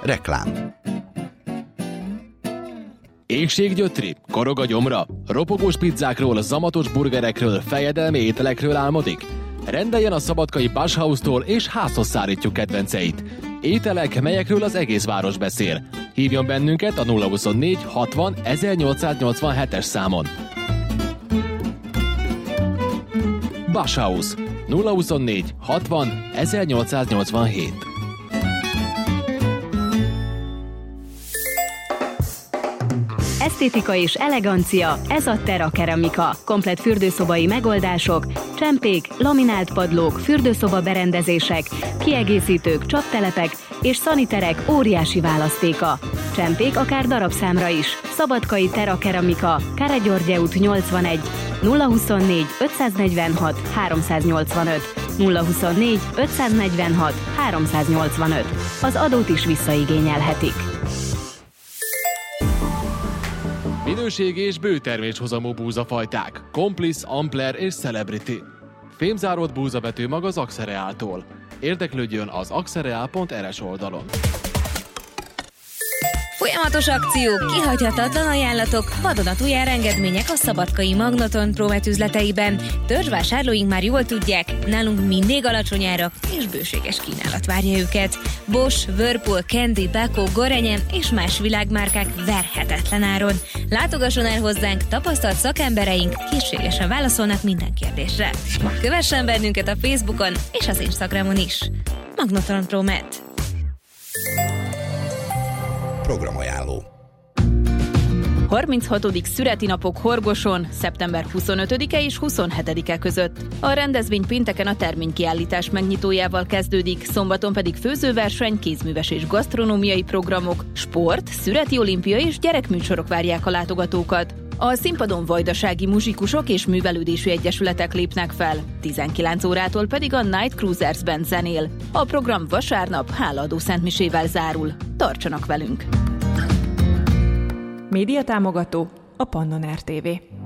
Reklám. Éhséggyötri, korog a gyomra, ropogós pizzákról, zamatos burgerekről, fejedelmi ételekről álmodik? Rendeljen a szabadkai Basshaustól és házhoz szállítjuk kedvenceit. Ételek, melyekről az egész város beszél. Hívjon bennünket a 024 60 1887-es számon. Basshaus 024 60 1887. Esztétika és elegancia, ez a Terra Keramika. Komplett fürdőszobai megoldások, csempék, laminált padlók, fürdőszoba berendezések, kiegészítők, csaptelepek és szaniterek óriási választéka. Csempék akár darabszámra is. Szabadkai Terra Keramika, Káregyörgye út 81, 024 546 385, 024 546 385. Az adót is visszaigényelhetik. Minőségi és bőterméshozamú búzafajták, Complice, Ampler és Celebrity. Fémzáródott búzabetű mag az Axereáltól. Érdeklődjön az axereal.rs oldalon. Folyamatos akciók, kihagyhatatlan ajánlatok, vadonatúj árengedmények a szabadkai Magnoton Promet üzleteiben. Törzsvásárlóink már jól tudják, nálunk mindig alacsony árak és bőséges kínálat várja őket. Bosch, Whirlpool, Candy, Beko, Gorenje és más világmárkák verhetetlen áron. Látogasson el hozzánk, tapasztalt szakembereink készségesen válaszolnak minden kérdésre. Kövessen bennünket a Facebookon és az Instagramon is. Magnoton Promet. Programajánló. 36. születinapok Horgoson, szeptember 25-e és 27-e között. A rendezvény pénteken a terménykiállítás megnyitójával kezdődik, szombaton pedig főzőverseny, kézműves és gasztronómiai programok, sport, születi olimpia és gyerekműsorok várják a látogatókat. A színpadon vajdasági muzsikusok és művelődési egyesületek lépnek fel, 19 órától pedig a Night Cruisers Band zenél. A program vasárnap hálaadó szentmisével zárul. Tartsanak velünk! Médiatámogató a Pannon RTV.